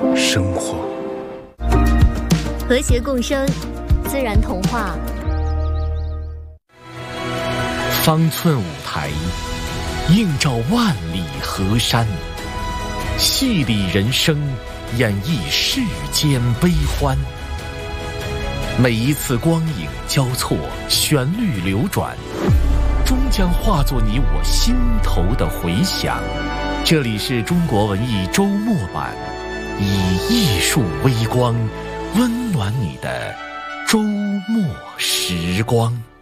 生活。 和谐共生，自然童话。 方寸舞台，映照万里河山，戏里人生，演绎世间悲欢。每一次光影交错，旋律流转，终将化作你我心头的回响。这里是中国文艺周末版，以艺术微光温暖你的周末时光。